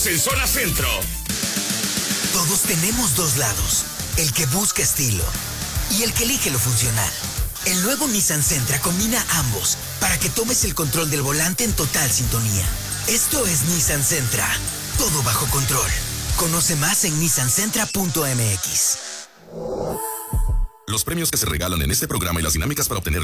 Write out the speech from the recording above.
En zona centro. Todos tenemos dos lados, el que busca estilo y el que elige lo funcional. El nuevo Nissan Sentra combina ambos para que tomes el control del volante en total sintonía. Esto es Nissan Sentra, todo bajo control. Conoce más en nissansentra.mx. Los premios que se regalan en este programa y las dinámicas para obtener